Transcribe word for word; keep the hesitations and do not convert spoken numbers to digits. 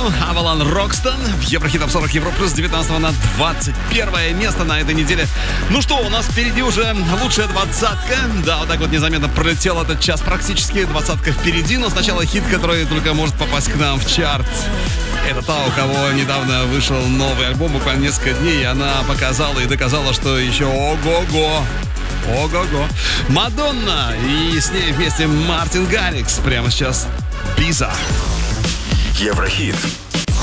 Авалон Рокстон в Еврохит Топ сорок Европа плюс девятнадцатого на двадцать первое место на этой неделе. Ну что, у нас впереди уже лучшая двадцатка. Да, вот так вот незаметно пролетел этот час практически. Двадцатка впереди, но сначала хит, который только может попасть к нам в чарт. Это та, у кого недавно вышел новый альбом, буквально несколько дней, и она показала и доказала, что еще ого-го. Ого-го. Мадонна и с ней вместе Мартин Гаррикс. Прямо сейчас Биза. Еврохит.